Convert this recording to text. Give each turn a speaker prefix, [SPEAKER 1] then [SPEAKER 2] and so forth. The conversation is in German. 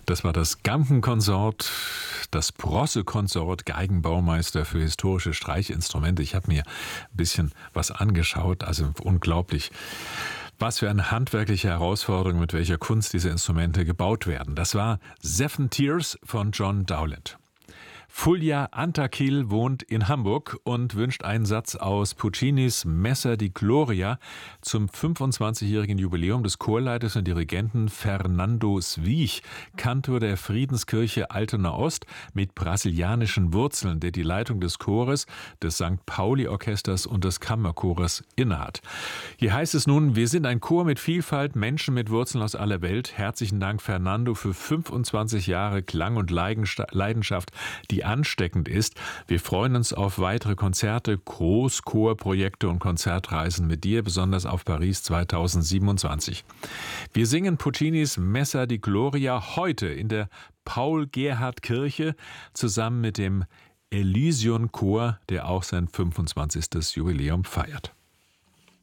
[SPEAKER 1] Das war das Gampen-Konsort, das Brosse-Konsort, Geigenbaumeister für historische Streichinstrumente. Ich habe mir ein bisschen was angeschaut, also unglaublich. Was für eine handwerkliche Herausforderung, mit welcher Kunst diese Instrumente gebaut werden. Das war Seven Tears von John Dowland. Fulja Antakil wohnt in Hamburg und wünscht einen Satz aus Puccinis Messer di Gloria zum 25-jährigen Jubiläum des Chorleiters und Dirigenten Fernando Swich, Kantor der Friedenskirche Altona Ost mit brasilianischen Wurzeln, der die Leitung des Chores, des St. Pauli-Orchesters und des Kammerchores innehat. Hier heißt es nun: Wir sind ein Chor mit Vielfalt, Menschen mit Wurzeln aus aller Welt. Herzlichen Dank, Fernando, für 25 Jahre Klang und Leidenschaft, die ansteckend ist. Wir freuen uns auf weitere Konzerte, Großchorprojekte und Konzertreisen mit dir, besonders auf Paris 2027. Wir singen Puccinis Messer di Gloria heute in der Paul-Gerhardt-Kirche zusammen mit dem Elysion-Chor, der auch sein 25. Jubiläum feiert.